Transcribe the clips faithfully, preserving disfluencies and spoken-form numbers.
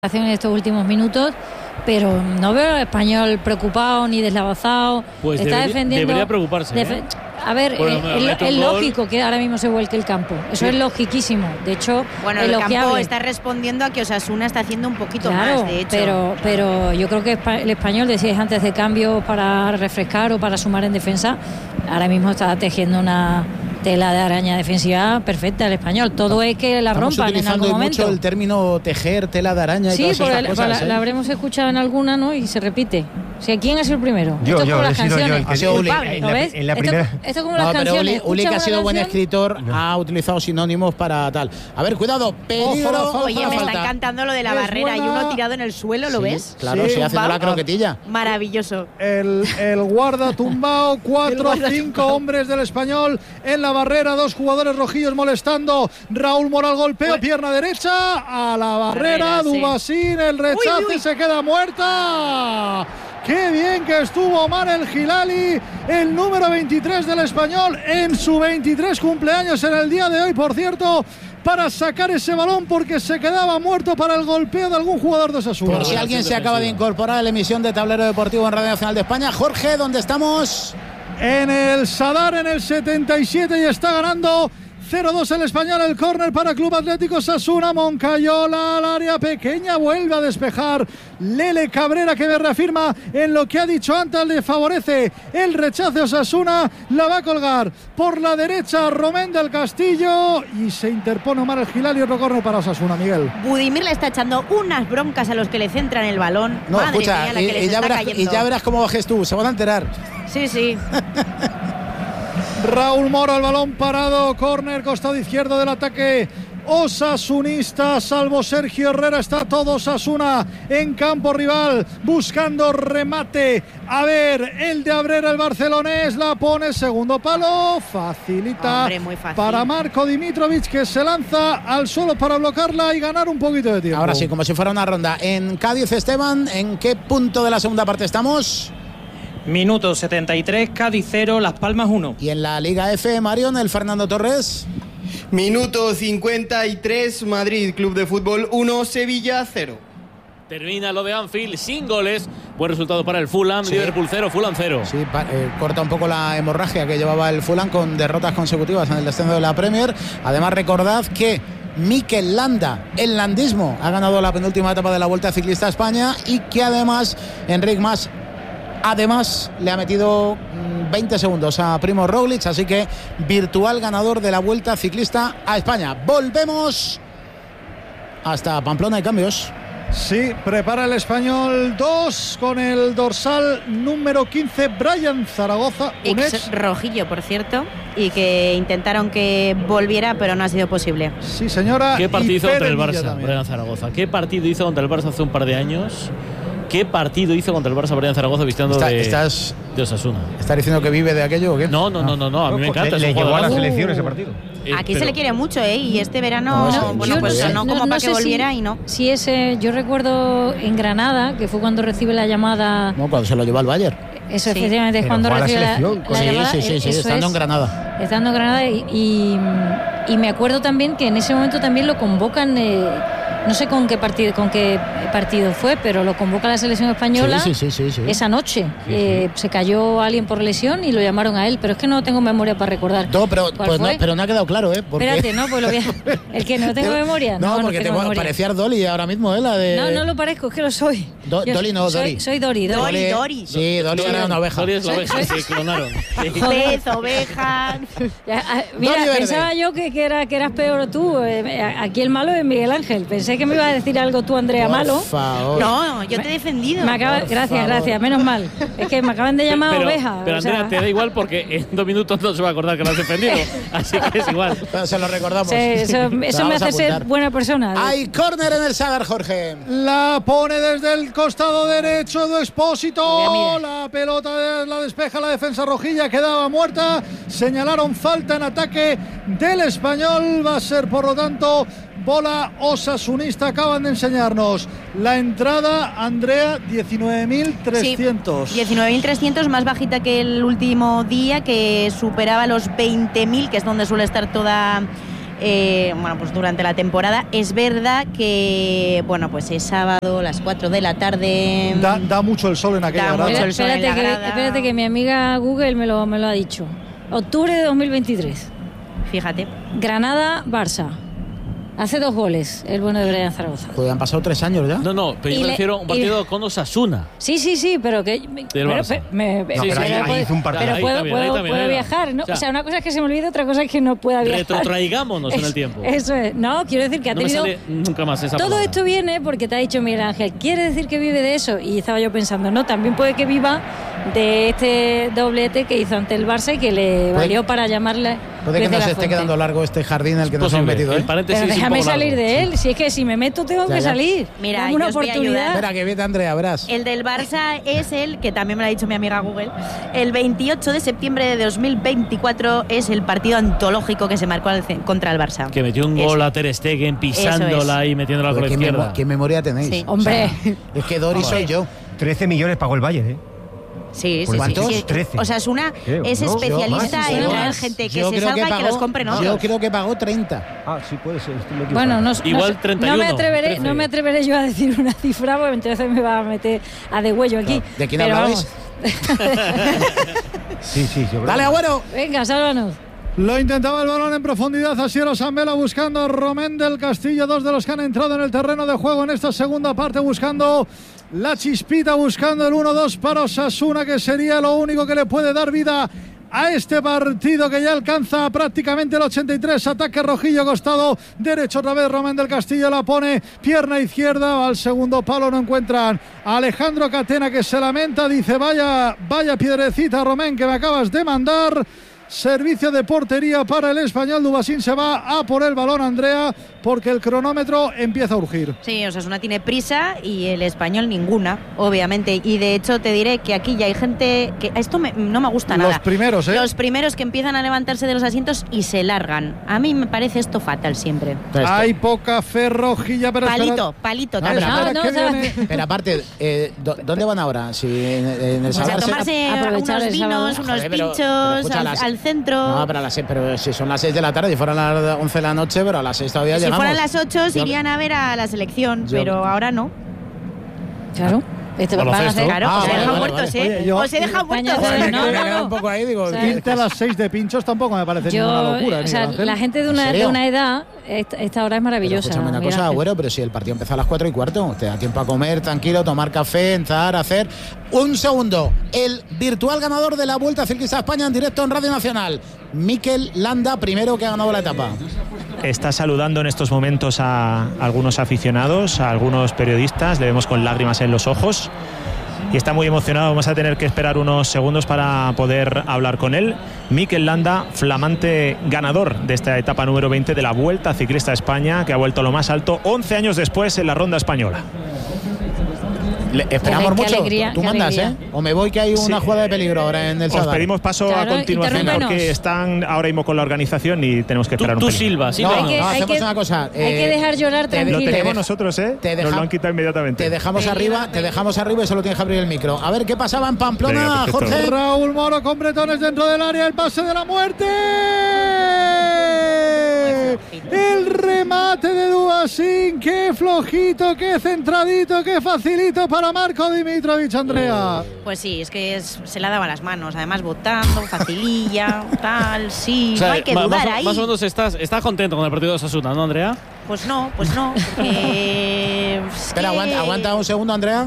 en estos últimos minutos, pero no veo al Español preocupado ni deslavazado. Pues está debería, defendiendo. Debería preocuparse. Defe- ¿eh? A ver, Bueno, eh, es, es lógico que ahora mismo se vuelque el campo. Eso sí. es logiquísimo. De hecho, bueno, el elogiable. campo está respondiendo a que Osasuna está haciendo un poquito claro, más, de hecho. Pero, pero yo creo que el Español, decíais antes de cambios para refrescar o para sumar en defensa, ahora mismo está tejiendo una tela de araña defensiva perfecta el Español. Todo es que la Estamos rompan en algún momento. utilizando mucho el término tejer, tela de araña y sí, todas porque esas la, cosas, la, ¿eh? la habremos escuchado en alguna, ¿no? Y se repite. O sea, ¿quién ha sido el primero? Yo, esto es yo, como he las sido yo canciones. el que Ha sido Uli. en ¿Lo la, ves? en la esto, primera. esto es como No, las pero canciones. Uli, Uli, que ha Escuchas sido una buen canción, escritor, No. ha utilizado sinónimos para tal. A ver, cuidado, peligro. Ojo, oye, me falta. está encantando lo de la Es barrera y buena. uno tirado en el suelo, ¿lo Sí, ves? Claro, Sí. sí, haciendo la Tumbao. croquetilla. Maravilloso. El, el guarda tumbao, cuatro, guarda cinco hombres del Español en la barrera, dos jugadores rojillos molestando. Raúl Moral golpeo, pierna derecha a la barrera, Barrera, sí. Dubasín, el rechace, Uy, uy. se queda muerta. Qué bien que estuvo Omar El Hilali, el número veintitrés del Español, en su veintitrés cumpleaños en el día de hoy, por cierto, para sacar ese balón porque se quedaba muerto para el golpeo de algún jugador de Osasuna. Por si alguien se acaba de incorporar a la emisión de Tablero Deportivo en Radio Nacional de España. Jorge, ¿dónde estamos? En el Sadar, en el setenta y siete, y está ganando cero dos el Español. El córner para Club Atlético Osasuna. Moncayola al área pequeña, vuelve a despejar Lele Cabrera, que me reafirma en lo que ha dicho antes, le favorece el rechace Osasuna. La va a colgar por la derecha Romén del Castillo y se interpone Omar El Hilali y otro córner para Osasuna. Miguel. Budimir le está echando unas broncas a los que le centran el balón. No, Madre escucha, mía, la y, que les y ya está verás, y cayendo. ya verás cómo bajes tú, se van a enterar. Sí, sí. Raúl Moro al balón parado, córner, costado izquierdo del ataque osasunista, salvo Sergio Herrera, está todo Osasuna en campo rival, buscando remate. A ver, el de Abrera, el barcelonés, la pone, segundo palo, facilita. Hombre, muy fácil. Para Marco Dimitrovic, que se lanza al suelo para bloquearla y ganar un poquito de tiempo. Ahora sí, como si fuera una ronda. En Cádiz, Esteban, ¿en qué punto de la segunda parte estamos? Minuto setenta y tres, Cádiz cero, Las Palmas uno. Y en la Liga F, Marion, el Fernando Torres. Minuto cincuenta y tres, Madrid Club de Fútbol uno, Sevilla cero. Termina lo de Anfield sin goles. Buen resultado para el Fulham. Sí. Liverpool cero, Fulham cero. Sí, pa- eh, corta un poco la hemorragia que llevaba el Fulham con derrotas consecutivas en el descenso de la Premier. Además, recordad que Mikel Landa, el landismo, ha ganado la penúltima etapa de la Vuelta Ciclista a España y que además Enric Mas Además, le ha metido veinte segundos a Primo Roglic, así que virtual ganador de la Vuelta Ciclista a España. Volvemos hasta Pamplona y cambios. Sí, prepara el Español dos con el dorsal número quince, Brian Zaragoza, un Ex ex. rojillo, por cierto, y que intentaron que volviera, pero no ha sido posible. Sí, señora. ¿Qué partido y hizo contra el Pere Villa Barça, también. Brian Zaragoza? ¿Qué partido hizo contra el Barça hace un par de años? ¿Qué partido hizo contra el Barça Brian Zaragoza vistiendo Está- de, estás, de Osasuna? ¿Estás diciendo que vive de aquello o qué? No, no, no, no, no, a mí me encanta. Le, es le un llevó a la jugadorazo. selección ese partido. Eh, Aquí pero- se le quiere mucho, ¿eh? Y este verano, No, sí, bueno, yo pues no sé- no como para que sé volviera si, y no. Si ese, yo recuerdo en Granada, que fue cuando recibe la llamada. No, cuando se lo llevó al Bayern. Eso, Sí. efectivamente, es Pero cuando fue a la recibe la, selección, la sí, llamada. sí, sí, sí, eso estando es, en Granada. Estando en Granada y, y, y me acuerdo también que en ese momento también lo convocan, eh, no sé con qué partido con qué partido fue, pero lo convoca la selección española Sí, sí, sí, sí, sí. esa noche. Eh, se cayó alguien por lesión y lo llamaron a él, pero es que no tengo memoria para recordar. No, pero, ¿Cuál pues no, fue? pero no ha quedado claro, ¿eh? Porque- Espérate, no, pues lo voy a... El que no tengo memoria. No, No, porque tengo te memoria. parecía Dolly ahora mismo, ¿eh? La de... No, no lo parezco, es que lo soy. Do- Yo Dolly no, soy, Dori. Soy Dori, Dori. Dori, Dori. Sí, Dolly era una oveja. Dori es la Soy- oveja, soy- sí, clonaron. Sí. Pez, oveja. Ya, ah, mira, Dori Verde. pensaba yo que, que, era, que eras peor tú. Eh, aquí el malo es Miguel Ángel. Pensé que me ibas a decir algo tú, Andrea, Por malo. favor. No, yo te he defendido. Me acaba- Por gracias, favor. gracias, menos mal. Es que me acaban de llamar pero, oveja. Pero o sea, Andrea, te da igual porque en dos minutos no se va a acordar que lo has defendido. Así que es igual. Pero se lo recordamos. sí, eso, Lo eso me vamos a hace ser apuntar. buena persona. Hay córner en el Sadar, Jorge. La pone desde el costado derecho de Expósito. Mira, mira. La pelota de- la despeja la defensa rojilla, quedaba muerta. Señalaron falta en ataque del Español. Va a ser, por lo tanto, bola osasunista. Acaban de enseñarnos la entrada, Andrea, diecinueve mil trescientos. Sí, diecinueve mil trescientos, más bajita que el último día, que superaba los veinte mil, que es donde suele estar toda eh, bueno, pues durante la temporada. Es verdad que, bueno, pues es sábado, las cuatro de la tarde. Da, da mucho el sol en aquella Da grada. mucho el sol en Espérate, la que, grada. espérate que mi amiga Google me lo, me lo ha dicho. Octubre de dos mil veintitrés. Fíjate. Granada-Barça. Hace dos goles el bueno de Brian Zaragoza. Joder, han pasado tres años ya. No, no, pero Y yo me le- refiero a un y partido le- con Osasuna. Sí, sí, sí, pero que. Pero, Barça. pe- me- No, pero pero ahí- puedo- ahí hizo un partido. pero Ahí puedo, también, ahí puedo- también, puedo ahí. viajar, ¿no? O sea, O sea, una cosa es que se me olvide, otra cosa es que no pueda viajar. Retrotraigámonos en el Es- tiempo. Eso es. No, quiero decir que ha No me tenido. sale nunca más esa Todo palabra. esto viene porque te ha dicho Miguel Ángel, ¿quiere decir que vive de eso? Y estaba yo pensando, no, también puede que viva de este doblete que hizo ante el Barça y que le valió para llamarle. Puede que desde nos la esté fuente. quedando largo este jardín en el que nos hemos Posible. metido, El ¿eh? paréntesis Pero es un déjame poco salir largo. de él, si es que si me meto tengo Ya, que ya. salir. Mira, Dame una yo os voy a oportunidad. ayudar. Espera, que viene Andrea, verás. El del Barça es el, que también me lo ha dicho mi amiga Google, el veintiocho de septiembre de dos mil veinticuatro es el partido antológico que se marcó al ce- contra el Barça. Que metió un Eso. gol a Ter Stegen pisándola y metiéndola con la Joder, ¿qué, izquierda. memo- qué memoria tenéis? Sí. Hombre. O sea, es que Dori soy yo. trece millones pagó el Bayern, ¿eh? Sí, sí, ¿Cuántos? sí, sí. trece. O sea, es una Creo, es ¿no? especialista Yo- en yo- traer gente que yo se creo salga y que pagó- los compren Yo otros. creo que pagó treinta. Ah, sí, puede ser. estoy equivocado. Bueno, no, Igual no, sé, treinta y no me uno, atreveré, trece. no me atreveré yo a decir una cifra porque entonces me va a meter a degüello aquí. ¿De quién Pero hablabais? Sí, sí, yo creo Dale, que- Agüero. vamos, venga, sálvanos. Lo intentaba el balón en profundidad. Asiero Sambela buscando a Romén del Castillo. Dos de los que han entrado en el terreno de juego en esta segunda parte. Buscando la chispita. Buscando el uno dos para Osasuna, que sería lo único que le puede dar vida a este partido, que ya alcanza prácticamente el ochenta y tres. Ataque rojillo, costado derecho otra vez. Romén del Castillo la pone pierna izquierda. Al segundo palo no encuentran a Alejandro Catena, que se lamenta. Dice, vaya, vaya piedrecita, Romén, que me acabas de mandar. Servicio de portería para el Español. Dubasín se va a por el balón, Andrea, porque el cronómetro empieza a urgir. Sí, Osasuna tiene prisa y el Español ninguna, obviamente. Y de hecho te diré que aquí ya hay gente que esto me- no me gusta Los nada. primeros, ¿eh? Los primeros que empiezan a levantarse de los asientos y se largan. A mí me parece esto fatal siempre. Hay poca fe rojilla, pero Palito, espera- palito No, también. pero- No, no, que o sea, viene- Pero aparte, eh, ¿dó- ¿dónde van ahora? Si en, en el Pues a Sadar se- tomarse aprovechar unos el vinos, sábado. unos Joder, pero- pinchos pero escucha, al, las- al centro. No, pero, a las seis- pero si son las seis de la tarde, si fueran las once de la noche, pero a las seis todavía si llegamos. fueran las ocho se Yo- irían a ver a la selección, Yo- pero ahora no. Claro. Este van a Baloncesto. hacer- Claro, Ah, os he vale, dejado vale, muertos, vale. ¿eh? Oye, yo- os he dejado España muertos. se- Joder, no, me no, quedé no. un poco ahí, digo, O sea, Irte a las seis de pinchos tampoco me parece Yo, ninguna locura. o Miguel sea, Ángel. la gente de ¿En una, de serio? una edad, esta, esta hora es Pero maravillosa. escúchame una Miguel cosa, Ángel. Agüero, pero si el partido empieza a las cuatro y cuarto, te da tiempo a comer tranquilo, tomar café, entrar, hacer. Un segundo, el virtual ganador de la Vuelta Ciclista a España en directo en Radio Nacional, Mikel Landa, primero que ha ganado la etapa. Está saludando en estos momentos a algunos aficionados, a algunos periodistas, le vemos con lágrimas en los ojos y está muy emocionado. Vamos a tener que esperar unos segundos para poder hablar con él. Mikel Landa, flamante ganador de esta etapa número veinte de la Vuelta Ciclista a España, que ha vuelto a lo más alto once años después en la ronda española. Le- esperamos Qué mucho. alegría, Tú qué mandas, alegría. ¿eh? O me voy que hay una Sí. jugada de peligro ahora en el Os Sadar. pedimos paso Claro, a continuación interrúmpenos. porque están ahora mismo con la organización y tenemos que Tú, esperar un tú pelín. Silva, Silva. No, Hay que- no, hay hacemos que- una cosa. hay que eh, dejar llorar te de- Lo tranquilo. tenemos te- nosotros, ¿eh? te Nos deja- lo han quitado inmediatamente. Te dejamos arriba, te dejamos arriba y solo tienes que abrir el micro. A ver qué pasaba en Pamplona, Venga, perfecto. Jorge. Raúl Moro con bretones dentro del área, el pase de la muerte. El remate de Dubasín, qué flojito, qué centradito, qué facilito para Marco Dimitrovic, Andrea. Pues sí, es que es- se la daba las manos, además votando, facililla, tal, sí, O sea, no hay que ma- dudar más, ahí. más o menos estás, estás contento con el partido de Osasuna, ¿no, Andrea? Pues no, pues no, porque... es Espera, que- aguanta, aguanta un segundo, Andrea.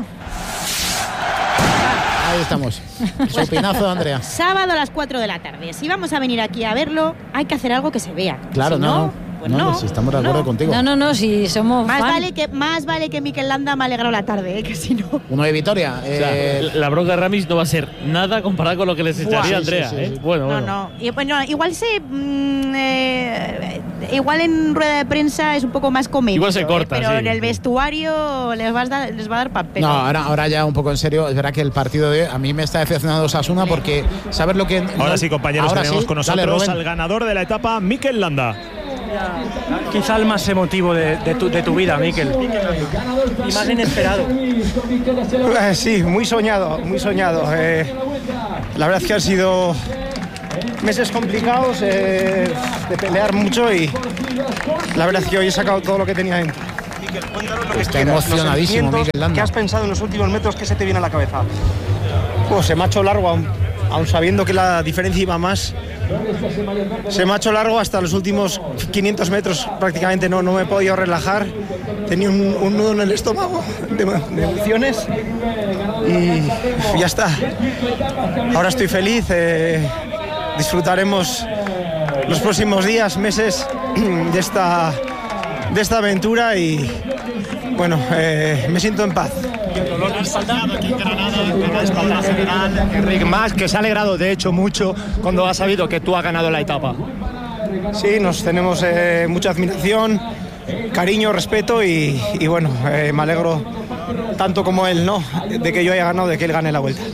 Ahí estamos. Su pinazo de Andrea. Sábado a las cuatro de la tarde. Si vamos a venir aquí a verlo, hay que hacer algo que se vea. Claro, Si no, no, no. pues No, no. pues si estamos de acuerdo no. contigo. No, no, no, si somos Más fan. vale que más vale que Mikel Landa me ha alegrado la tarde, ¿eh? Que si no. Uno de Vitoria. O sea, eh, la bronca de Ramis no va a ser nada comparado con lo que les Buah, echaría sí, Andrea. sí, sí, ¿eh? sí. Bueno, No, bueno. no. Y, bueno, igual se mm, eh, igual en rueda de prensa es un poco más comedido. Igual se corta, ¿eh? Pero sí, en el sí. vestuario les va a dar, les va a dar papel. No, ahora, ahora ya un poco en serio, es verdad que el partido de hoy a mí me está decepcionando Osasuna porque sabes lo que... Ahora no- sí, compañeros, ahora tenemos sí. con Dale, nosotros Rubén. al ganador de la etapa, Mikel Landa. Quizá el más emotivo de, de, tu, de tu vida, Mikel. Y más inesperado. Eh, Sí, muy soñado, muy soñado. Eh, la verdad es que han sido meses complicados, eh, de pelear mucho y la verdad es que hoy he sacado todo lo que tenía dentro. Mikel, cuéntanos lo que está emocionadísimo, Mikel Landa. ¿Qué has pensado en los últimos metros? ¿Qué se te viene a la cabeza? Pues se me ha hecho largo, aún, aún sabiendo que la diferencia iba más. Se me ha hecho largo hasta los últimos quinientos metros, prácticamente no, no me he podido relajar. Tenía un, un nudo en el estómago de, de emociones y ya está. Ahora estoy feliz, eh, disfrutaremos los próximos días, meses de esta, de esta aventura y bueno, eh, me siento en paz. Enric Mas, que se ha alegrado de hecho mucho cuando ha sabido que tú has ganado la etapa. Sí, nos tenemos eh, mucha admiración, cariño, respeto y, y bueno, eh, me alegro tanto como él, ¿no? De que yo haya ganado, de que él gane la vuelta.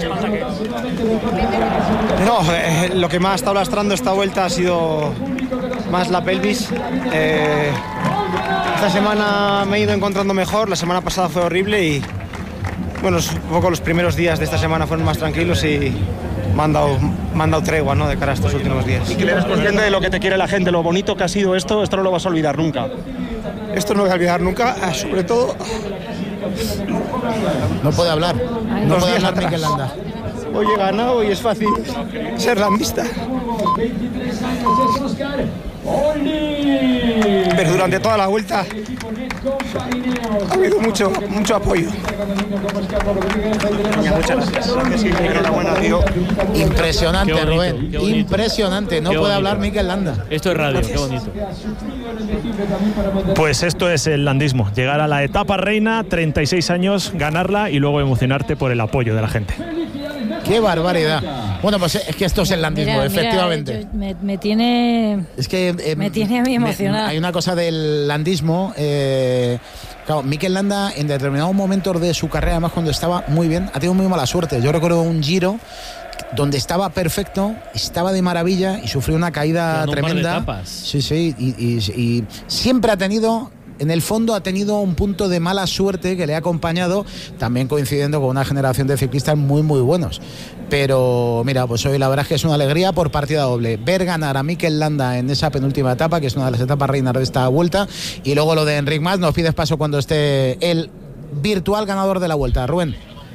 No, eh, lo que más ha estado lastrando esta vuelta ha sido más la pelvis. Eh, esta semana me he ido encontrando mejor, la semana pasada fue horrible y bueno, un poco los primeros días de esta semana fueron más tranquilos y me han dado, me han dado tregua, ¿no?, de cara a estos últimos días. Y que eres consciente de lo que te quiere la gente, lo bonito que ha sido esto, esto no lo vas a olvidar nunca. Esto no voy a olvidar nunca, sobre todo... No puede hablar, no puede hablar Mikel Landa. Hoy he ganado y es fácil ser landista. Pero durante toda la vuelta ha habido mucho, mucho apoyo. Muchas gracias. Enhorabuena, tío. Impresionante, Qué bonito, Rubén. qué bonito. Impresionante. No Qué puede bonito. hablar Mikel Landa. Esto es radio, qué bonito. Pues esto es el landismo, llegar a la etapa reina, treinta y seis años, ganarla y luego emocionarte por el apoyo de la gente. ¡Qué barbaridad! Bueno, pues es que esto es el landismo, Mira, efectivamente. mira, yo- me, me tiene Es que eh, me tiene a mí emocionada. Hay una cosa del landismo. Eh, claro, Mikel Landa en determinados momentos de su carrera, además cuando estaba muy bien, ha tenido muy mala suerte. Yo recuerdo un Giro donde estaba perfecto, estaba de maravilla y sufrió una caída Ganó un par de tremenda. etapas. Sí, sí, y, y- y siempre ha tenido. En el fondo ha tenido un punto de mala suerte que le ha acompañado, también coincidiendo con una generación de ciclistas muy muy buenos. Pero mira, pues hoy la verdad es que es una alegría por partida doble. Ver ganar a Mikel Landa en esa penúltima etapa, que es una de las etapas reinas de esta vuelta, y luego lo de Enric Mas, nos pides paso cuando esté el virtual ganador de la vuelta. Rubén.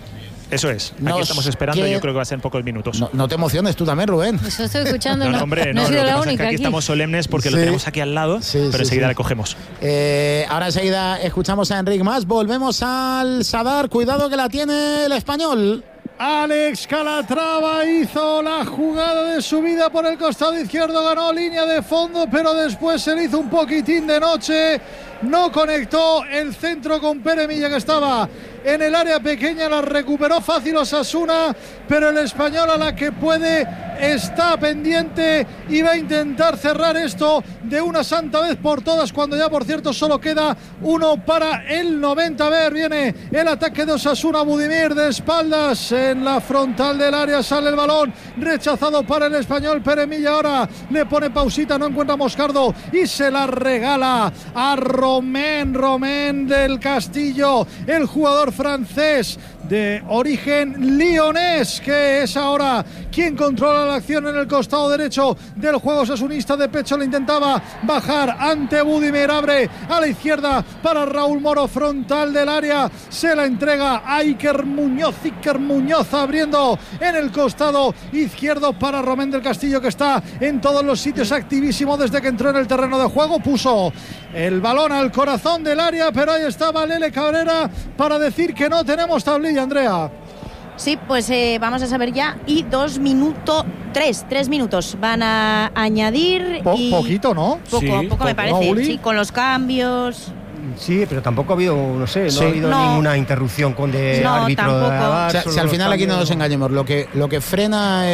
Eso es, aquí Nos estamos esperando, que- yo creo que va a ser en pocos minutos. No, no te emociones tú también, Rubén. Eso estoy escuchando, No, no, no, hombre, no no, he sido lo que la pasa es que única aquí aquí. estamos solemnes porque lo Sí. tenemos aquí al lado, Sí, pero sí, enseguida sí. le cogemos. Eh, ahora enseguida escuchamos a Enric Mas, volvemos al Sadar, cuidado que la tiene el español. Alex Calatrava hizo la jugada de su vida por el costado izquierdo, ganó línea de fondo, pero después se le hizo un poquitín de noche, no conectó el centro con Pere Milla, que estaba en el área pequeña, la recuperó fácil Osasuna, pero el español, a la que puede, está pendiente y va a intentar cerrar esto de una santa vez por todas, cuando ya por cierto solo queda uno para el noventa. A ver, viene el ataque de Osasuna, Budimir de espaldas en la frontal del área, sale el balón, rechazado para el español. Pere Milla ahora le pone pausita, no encuentra a Moscardo y se la regala a Romén, Romén del Castillo, el jugador francés de origen lionés, que es ahora quien controla la acción en el costado derecho del juego osasunista. De pecho le intentaba bajar ante Budimir, abre a la izquierda para Raúl Moro, frontal del área, se la entrega a Iker Muñoz, Iker Muñoz abriendo en el costado izquierdo para Romén del Castillo, que está en todos los sitios, activísimo desde que entró en el terreno de juego, puso el balón al corazón del área, pero ahí estaba Lele Cabrera para decir que no tenemos tablilla, Andrea. Sí, pues eh, vamos a saber ya. Y dos minutos, tres, tres minutos van a añadir. Po- y poquito, ¿no? Poco, Sí, poco poco. me ¿No, parece. Uli? Sí, con los cambios. Sí, pero tampoco ha habido, no sé, no Sí. ha habido No. ninguna interrupción con de No, árbitro. tampoco. de VAR, O sea, solo si al los final aquí no cambios. nos engañemos, lo que, lo que frena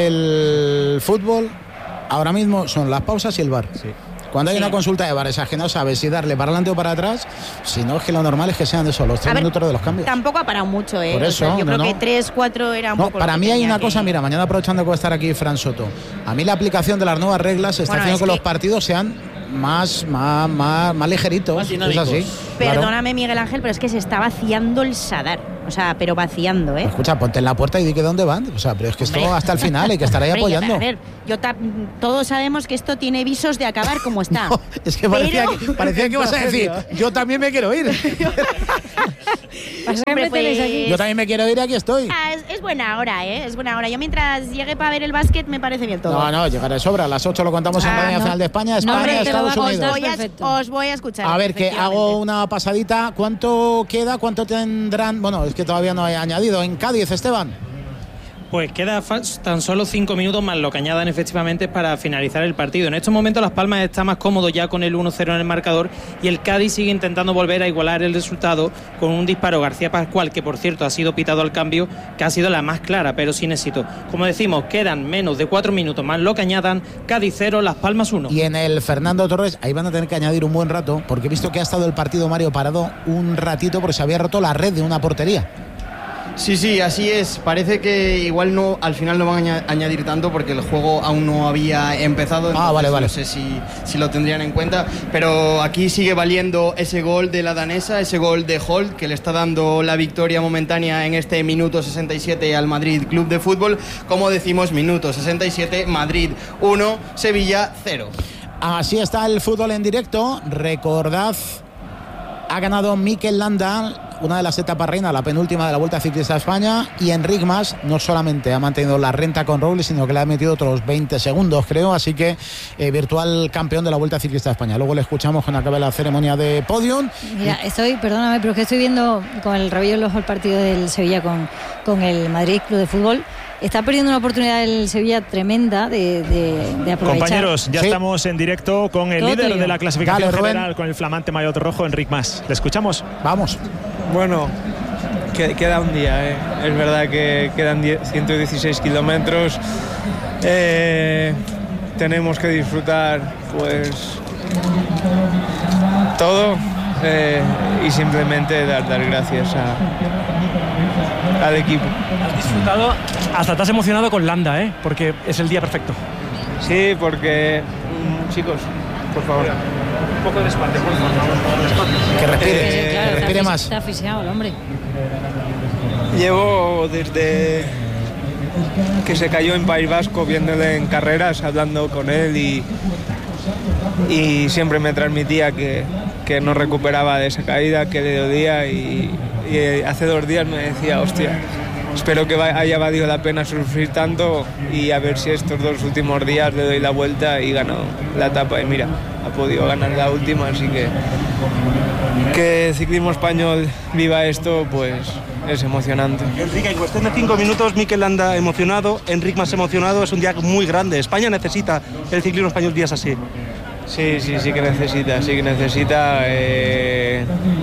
el fútbol ahora mismo son las pausas y el V A R. Sí. Cuando hay Sí. una consulta de V A R, esas que no sabes si darle para adelante o para atrás, si no, es que lo normal es que sean de eso, los tres A ver, minutos de los cambios. Tampoco ha parado mucho, ¿eh? Por O sea, eso, yo no, creo que no. tres, cuatro era un No, poco. lo para que mí hay tenía una que- cosa, mira, mañana aprovechando que va a estar aquí Fran Soto, a mí la aplicación de las nuevas reglas está Bueno, haciendo es que, que- los partidos sean más, más, más, más ligeritos. Más es así. Perdóname, Miguel Ángel, pero es que se está vaciando el Sadar. O sea, pero vaciando, ¿eh? Escucha, ponte en la puerta y di que dónde van. O sea, pero es que esto hasta el final hay que estar ahí Hombre, apoyando. A ver, yo ta- todos sabemos que esto tiene visos de acabar como está. No, es que parecía, pero... que, parecía que ibas a decir, yo también me quiero ir. Hombre, pues... Yo también me quiero ir y aquí estoy. Ah, es, es buena hora, ¿eh? Es buena hora. Yo mientras llegue para ver el básquet me parece bien todo. No, no, llegaré de sobra. A las ocho lo contamos en Ah, Radio no. Nacional de España, España, No, hombre, Estados os Unidos. voy a- os voy a escuchar. A ver, que efectivamente. hago una pasadita. ¿Cuánto queda? ¿Cuánto tendrán? Bueno, es que todavía no he añadido. En Cádiz, Esteban. Pues queda fa- tan solo cinco minutos más lo que añadan efectivamente para finalizar el partido. En estos momentos Las Palmas está más cómodo ya con el uno cero en el marcador y el Cádiz sigue intentando volver a igualar el resultado con un disparo García Pascual, que por cierto ha sido pitado al cambio, que ha sido la más clara pero sin éxito. Como decimos, quedan menos de cuatro minutos más lo que añadan. Cádiz cero, Las Palmas uno. Y en el Fernando Torres, ahí van a tener que añadir un buen rato, porque he visto que ha estado el partido Mario parado un ratito porque se había roto la red de una portería. Sí, sí, así es. Parece que igual no, al final no van a añadir tanto porque el juego aún no había empezado. Ah, vale, vale. No sé si, si lo tendrían en cuenta. Pero aquí sigue valiendo ese gol de la danesa, ese gol de Holt, que le está dando la victoria momentánea en este minuto sesenta y siete al Madrid Club de Fútbol. Como decimos, minuto sesenta y siete, Madrid uno, Sevilla cero. Así está el fútbol en directo. Recordad, ha ganado Mikel Landa, una de las etapas reinas, la penúltima de la Vuelta Ciclista a España, y Enric Mas no solamente ha mantenido la renta con Robles, sino que le ha metido otros veinte segundos, creo, así que eh, virtual campeón de la Vuelta Ciclista a España. Luego le escuchamos cuando acabe la ceremonia de podium. Mira, estoy, perdóname, pero es que estoy viendo con el rabillo en los ojos el partido del Sevilla con, con el Madrid Club de Fútbol. Está perdiendo una oportunidad el Sevilla tremenda de, de, de aprovechar. Compañeros, ya Sí. estamos en directo con el Todo líder tuyo. de la clasificación Dale, Rubén. general, con el flamante maillot rojo, Enric Mas. ¿Le escuchamos? Vamos. Bueno, que- queda un día, ¿eh? Es verdad que quedan die- ciento dieciséis kilómetros. Eh, tenemos que disfrutar, pues, todo eh, y simplemente dar, dar gracias a, al equipo. Has disfrutado, hasta te has emocionado con Landa, ¿eh? Porque es el día perfecto. Sí, porque, mm, chicos, por favor, un poco de espalda, por favor. Que respire, Eh, Claro, que respire está, más. Está asfixiado el hombre. Llevo desde que se cayó en País Vasco viéndole en carreras, hablando con él y, y siempre me transmitía que, que no recuperaba de esa caída, que le dolía y, y hace dos días me decía, hostia, espero que va- haya valido la pena sufrir tanto y a ver si estos dos últimos días le doy la vuelta y gano la etapa y mira, ha podido ganar la última, así que que Ciclismo Español viva esto, pues es emocionante. Enrique, en cuestión de cinco minutos, Mikel Landa emocionado, Enric más emocionado, es un día muy grande. España necesita el ciclismo español días así. Sí, sí, sí que necesita, sí que necesita. eh,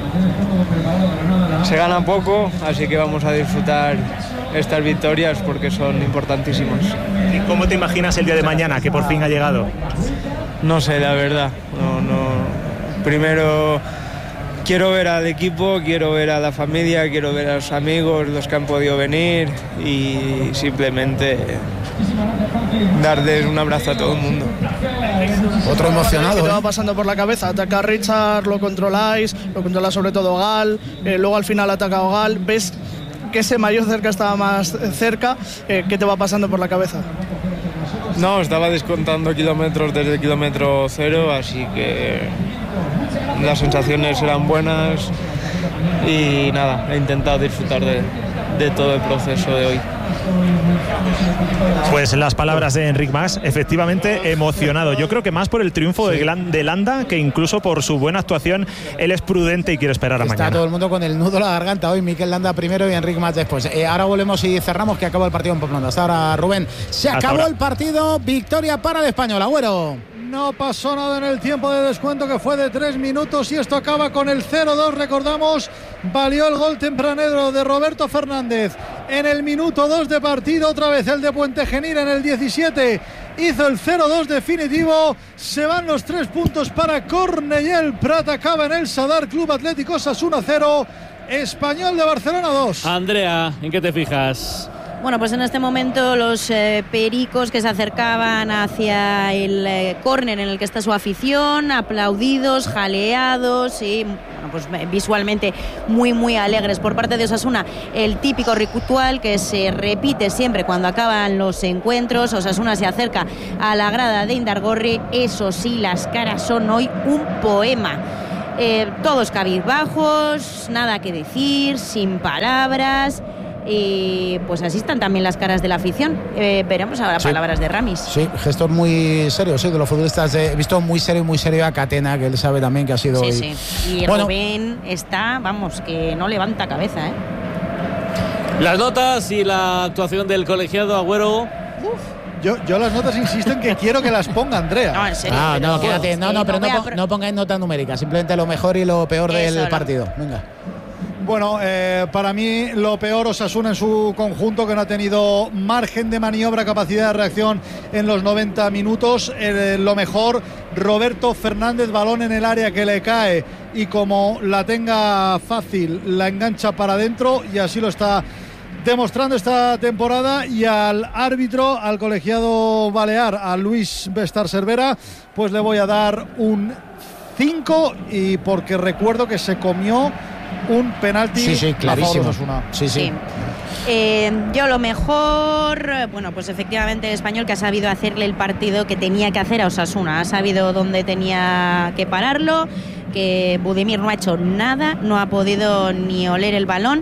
Se gana poco, así que vamos a disfrutar estas victorias porque son importantísimas. ¿Y cómo te imaginas el día de mañana, que por fin ha llegado? No sé, la verdad. No, no. Primero quiero ver al equipo, quiero ver a la familia, quiero ver a los amigos, los que han podido venir y simplemente darles un abrazo a todo el mundo. Otro emocionado. ¿Qué te ¿eh? va pasando por la cabeza? Ataca a Richard, lo controláis, lo controla sobre todo Gal, eh, luego al final ataca a Gal, ves que ese mayor cerca estaba más cerca, eh, ¿qué te va pasando por la cabeza? No, estaba descontando kilómetros desde el kilómetro cero, así que las sensaciones eran buenas y nada, he intentado disfrutar de, de todo el proceso de hoy. Pues las palabras de Enric Mas, efectivamente emocionado. Yo creo que más por el triunfo de, Glan- de Landa que incluso por su buena actuación. Él es prudente y quiere esperar a Está mañana. todo el mundo con el nudo en la garganta hoy. Mikel Landa primero y Enric Mas después. Eh, ahora volvemos y cerramos, que acaba el partido en Pamplona. Hasta ahora, Rubén. Se Hasta acabó ahora. el partido. Victoria para el Español. Agüero. No pasó nada en el tiempo de descuento, que fue de tres minutos, y esto acaba con el cero dos. Recordamos, valió el gol tempranero de Roberto Fernández en el minuto dos de partido. Otra vez el de Puente Genil en el diecisiete hizo el cero dos definitivo. Se van los tres puntos para Cornellà. Prat acaba en el Sadar. Club Atlético Osasuna cero, Español de Barcelona dos. Andrea, ¿en qué te fijas? Bueno, pues en este momento los eh, pericos que se acercaban hacia el eh, córner en el que está su afición, aplaudidos, jaleados y bueno, pues visualmente muy muy alegres por parte de Osasuna. El típico ritual que se repite siempre cuando acaban los encuentros. Osasuna se acerca a la grada de Indargorri. Eso sí, las caras son hoy un poema. Eh, todos cabizbajos, nada que decir, sin palabras. Y pues así están también las caras de la afición. Eh, veremos ahora sí. Palabras de Ramis. Sí, gestos muy serios, sí, de los futbolistas. He visto muy serio y muy serio a Catena, que él sabe también que ha sido. Sí, hoy. sí. Y bueno, Rubén está, vamos, que no levanta cabeza, ¿eh? Las notas y la actuación del colegiado Agüero. Uf. Yo, yo las notas insisto en que quiero que las ponga Andrea. No, en serio. Ah, no, pero, quédate. No, no, pero no, pro... no pongáis nota numérica. Simplemente lo mejor y lo peor Eso del no. partido. Venga. Bueno, eh, para mí lo peor Osasuna en su conjunto, que no ha tenido margen de maniobra, capacidad de reacción en los noventa minutos. Eh, lo mejor, Roberto Fernández, balón en el área que le cae y como la tenga fácil, la engancha para adentro y así lo está demostrando esta temporada. Y al árbitro, al colegiado balear, a Luis Bestar Cervera, pues le voy a dar un cinco y porque recuerdo que se comió un penalti sí, sí, clarísimo. a favor de Osasuna. Sí, sí. sí. Eh, yo lo mejor, bueno, pues efectivamente el Español, que ha sabido hacerle el partido que tenía que hacer a Osasuna, ha sabido dónde tenía que pararlo, que Budimir no ha hecho nada, no ha podido ni oler el balón.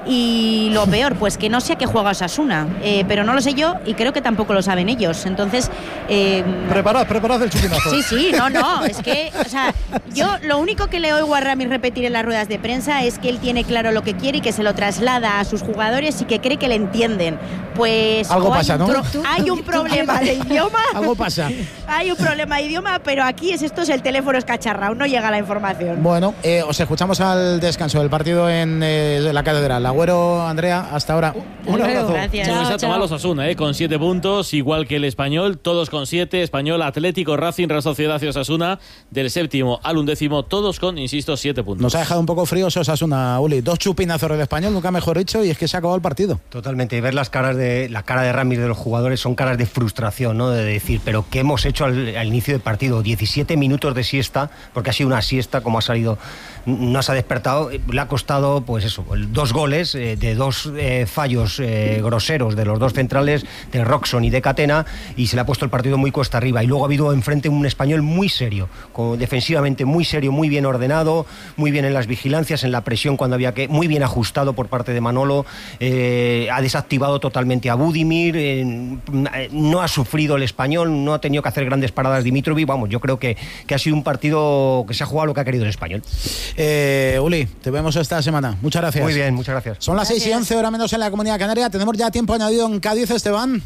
Y lo peor, pues que no sé a qué juega Osasuna, eh, pero no lo sé yo y creo que tampoco lo saben ellos. Entonces, eh, preparad, preparad el chupinazo. Sí, sí, no, no, es que, o sea, yo lo único que le oigo a Ramis repetir en las ruedas de prensa es que él tiene claro lo que quiere y que se lo traslada a sus jugadores y que cree que le entienden. Pues algo pasa, ¿no? Pro- hay un problema de idioma. Algo pasa. Hay un problema de idioma, pero aquí es esto es el teléfono escacharrado, no llega la información. Bueno, eh, os escuchamos al descanso del partido en eh, la catedral. Agüero, Andrea, hasta ahora. Un abrazo. Gracias. No Chao, se ha tomado los Osasuna, eh, con siete puntos, igual que el Español, todos con siete. Español, Atlético, Racing, Real Sociedad y Osasuna, del séptimo al undécimo, todos con, insisto, siete puntos. Nos ha dejado un poco fríos Osasuna, Uli. Dos chupinazos del Español, nunca mejor dicho, y es que se ha acabado el partido. Totalmente, y ver las caras de la cara de Ramis de los jugadores son caras de frustración, ¿no? De decir, pero ¿qué hemos hecho al, al inicio del partido? diecisiete minutos de siesta, porque ha sido una siesta, como ha salido, no se ha despertado, le ha costado, pues eso, dos goles eh, de dos eh, fallos eh, groseros de los dos centrales, de Roxon y de Catena, y se le ha puesto el partido muy cuesta arriba. Y luego ha habido enfrente un Español muy serio, con, defensivamente muy serio, muy bien ordenado, muy bien en las vigilancias, en la presión cuando había que, muy bien ajustado por parte de Manolo, eh, ha desactivado totalmente a Budimir, eh, no ha sufrido el Español, no ha tenido que hacer grandes paradas Dimitrovic. Vamos, yo creo que, que ha sido un partido que se ha jugado lo que ha querido el Español. Eh, Uli, te vemos esta semana. Muchas gracias. Muy bien, muchas gracias. Son las seis y once, hora menos en la Comunidad Canaria. Tenemos ya tiempo añadido en Cádiz, Esteban.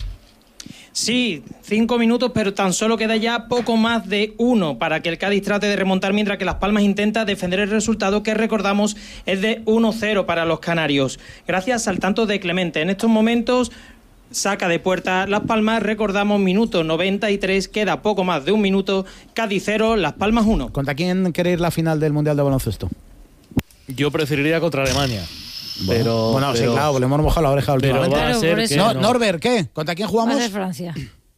Sí, cinco minutos, pero tan solo queda ya poco más de uno para que el Cádiz trate de remontar, mientras que Las Palmas intenta defender el resultado, que recordamos es de uno cero para los canarios. Gracias al tanto de Clemente. En estos momentos saca de puerta Las Palmas, recordamos, minuto noventa y tres, queda poco más de un minuto. Cádiz cero, Las Palmas uno. ¿Contra quién quiere ir la final del Mundial de Baloncesto? Yo preferiría contra Alemania. Bueno, pero, bueno pero, sí, claro, le hemos mojado la oreja últimamente. Va a ser Claro, que no, no. Norbert, ¿qué? ¿Contra quién jugamos? Va a ser Francia.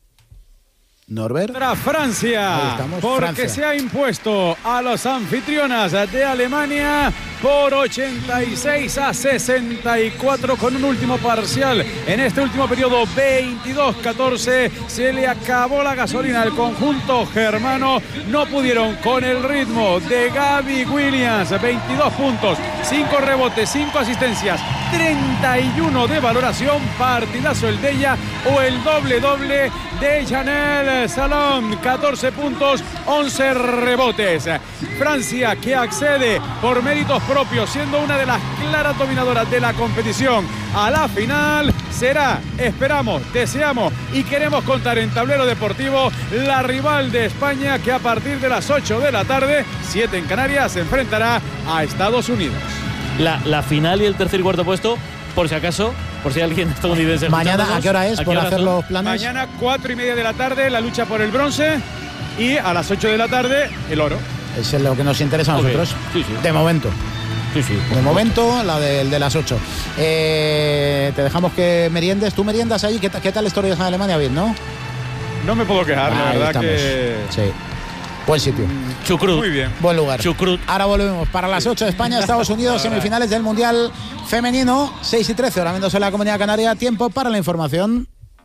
Norbert. Contra Francia, estamos, porque Francia. se ha impuesto a los anfitrionas de Alemania por ochenta y seis a sesenta y cuatro con un último parcial. En este último periodo, veintidós catorce, se le acabó la gasolina al conjunto germano. No pudieron con el ritmo de Gaby Williams, veintidós puntos, cinco rebotes, cinco asistencias, treinta y uno de valoración. Partidazo el de ella, o el doble doble de Janelle Salom, catorce puntos, once rebotes. Francia, que accede por méritos propios, siendo una de las claras dominadoras de la competición a la final, será, esperamos, deseamos y queremos contar en Tablero Deportivo la rival de España, que a partir de las ocho de la tarde, siete en Canarias, se enfrentará a Estados Unidos. La, la final y el tercer y cuarto puesto, por si acaso, por si alguien estadounidense. Mañana, ¿a qué hora es? Por hacer son? los planes. Mañana, cuatro y media de la tarde, la lucha por el bronce, y a las ocho de la tarde, el oro. Es lo que nos interesa a Ok, nosotros. sí, sí. De momento. Sí, sí. De momento, la del de las ocho. Eh, te dejamos que meriendes. ¿Tú meriendas allí? ¿Qué, qué tal historias en Alemania? Bien, ¿no? No me puedo quejar, la Ahí verdad estamos. que... Sí. Buen sitio. Chucrut. Muy bien. Buen lugar. Chucrut. Ahora volvemos para las ocho de España, Estados Unidos, semifinales del Mundial Femenino, seis y trece, ahora viéndose en la Comunidad Canaria. Tiempo para la información.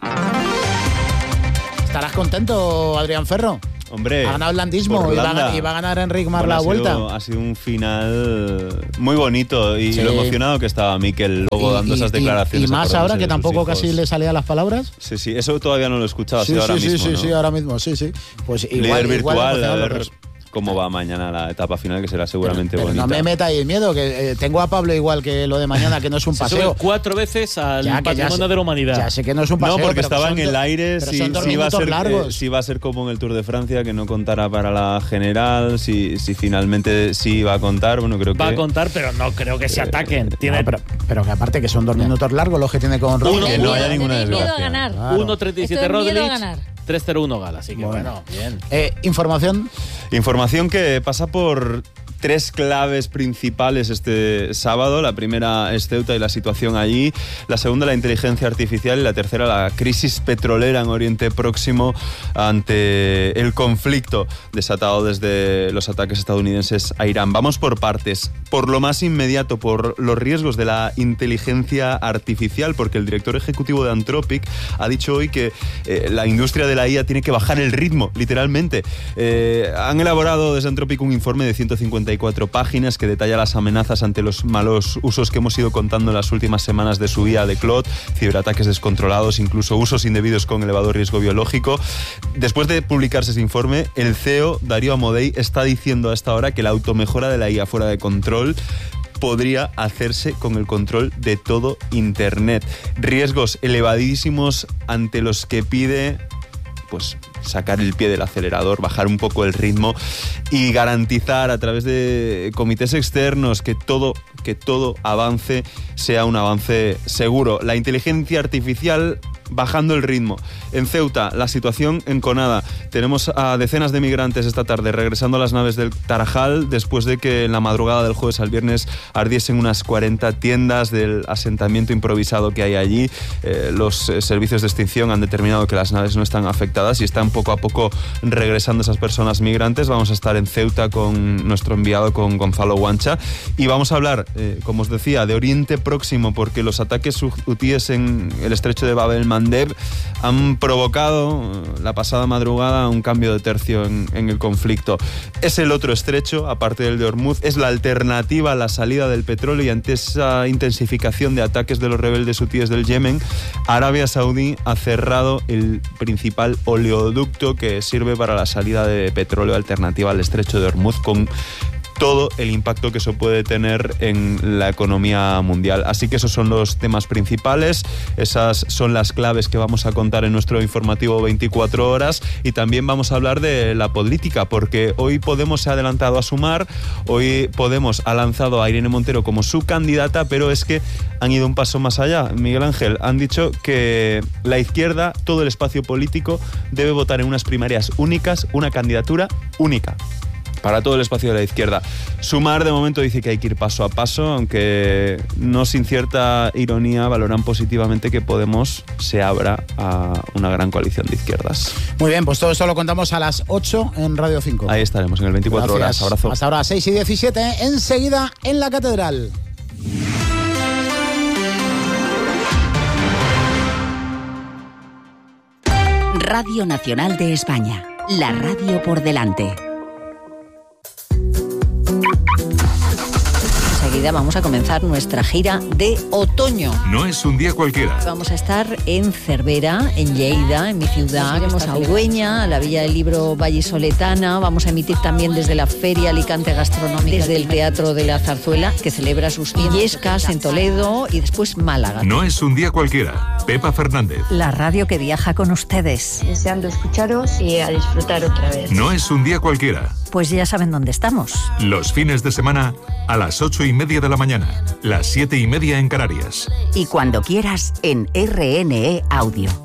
¿Estarás contento, Adrián Ferro? Hombre, ha ganado el landismo y va, a, y va a ganar Enric Mar bueno, la ha vuelta. Sido, ha sido un final muy bonito y sí. lo emocionado que estaba Mikel luego dando y, esas declaraciones. Y, y más ahora que tampoco hijos. casi le salían las palabras. Sí, sí, eso todavía no lo he escuchado. Sí, sí, sí, ahora sí, mismo, sí, ¿no? sí, ahora mismo, sí, sí. Pues igual, líder virtual, igual a ver cómo va mañana la etapa final, que será seguramente pero, pero bonita. no me metáis miedo, que eh, tengo a Pablo igual que lo de mañana, que no es un Se paseo. sube cuatro veces al ya, patrimonio sé, de la humanidad. Ya sé que no es un paseo. No, porque pero estaba son, en el aire, si, si, va a ser, eh, si va a ser como en el Tour de Francia, que no contará para la general, si, si finalmente sí va a contar, bueno, creo que... Va a contar, pero no creo que se ataquen. Tiene... No, pero, pero que aparte que son dos minutos largos los que tiene con Uno, que no haya ninguna desgracia. Claro. uno treinta y siete Roglic, tres cero uno Gala, así que bueno, bueno bien. Eh, información. Información que pasa por tres claves principales este sábado. La primera es Ceuta y la situación allí. La segunda, la inteligencia artificial. Y la tercera, la crisis petrolera en Oriente Próximo ante el conflicto desatado desde los ataques estadounidenses a Irán. Vamos por partes. Por lo más inmediato, por los riesgos de la inteligencia artificial, porque el director ejecutivo de Anthropic ha dicho hoy que eh, la industria de la I A tiene que bajar el ritmo, literalmente. Eh, han elaborado desde Anthropic un informe de ciento cincuenta y cuatro páginas que detalla las amenazas ante los malos usos que hemos ido contando en las últimas semanas de su I A de Claude, ciberataques descontrolados, incluso usos indebidos con elevado riesgo biológico. Después de publicarse ese informe, el C E O, Darío Amodei, está diciendo a esta hora que la automejora de la I A fuera de control podría hacerse con el control de todo Internet. Riesgos elevadísimos ante los que pide pues sacar el pie del acelerador, bajar un poco el ritmo y garantizar a través de comités externos que todo, que todo avance sea un avance seguro. La inteligencia artificial bajando el ritmo. En Ceuta, la situación enconada. Tenemos a decenas de migrantes esta tarde regresando a las naves del Tarajal después de que en la madrugada del jueves al viernes ardiesen unas cuarenta tiendas del asentamiento improvisado que hay allí. Eh, los eh, servicios de extinción han determinado que las naves no están afectadas y están poco a poco regresando esas personas migrantes. Vamos a estar en Ceuta con nuestro enviado, con Gonzalo Guancha, y vamos a hablar, eh, como os decía, de Oriente Próximo, porque los ataques hutíes en el estrecho de Bab el-Mandeb han provocado la pasada madrugada un cambio de tercio en, en el conflicto. Es el otro estrecho, aparte del de Hormuz, es la alternativa a la salida del petróleo, y ante esa intensificación de ataques de los rebeldes hutíes del Yemen, Arabia Saudí ha cerrado el principal oleoducto que sirve para la salida de petróleo alternativa al estrecho de Hormuz, con todo el impacto que eso puede tener en la economía mundial. Así que esos son los temas principales, esas son las claves que vamos a contar en nuestro informativo veinticuatro horas, y también vamos a hablar de la política, porque hoy Podemos se ha adelantado a Sumar, hoy Podemos ha lanzado a Irene Montero como su candidata, pero es que han ido un paso más allá. Miguel Ángel, han dicho que la izquierda, todo el espacio político, debe votar en unas primarias únicas, una candidatura única para todo el espacio de la izquierda. Sumar, de momento, dice que hay que ir paso a paso, aunque no sin cierta ironía valoran positivamente que Podemos se abra a una gran coalición de izquierdas. Muy bien, pues todo esto lo contamos a las ocho en Radio cinco. Ahí estaremos en el veinticuatro Gracias. horas. Abrazo. Hasta ahora, seis y diecisiete, enseguida en la Catedral. Radio Nacional de España, la radio por delante. Enseguida vamos a comenzar nuestra gira de otoño. No es un día cualquiera. Vamos a estar en Cervera, en Lleida, en mi ciudad. Iremos a Ugüeña, a la Villa del Libro Vallisoletana. Vamos a emitir también desde la Feria Alicante Gastronómica, desde el Teatro de la Zarzuela, que celebra sus Illescas en Toledo, y después Málaga. No es un día cualquiera. Pepa Fernández. La radio que viaja con ustedes. Deseando escucharos y a disfrutar otra vez. No es un día cualquiera. Pues ya saben dónde estamos. Los fines de semana a las ocho y media de la mañana, las siete y media en Canarias. Y cuando quieras en R N E Audio.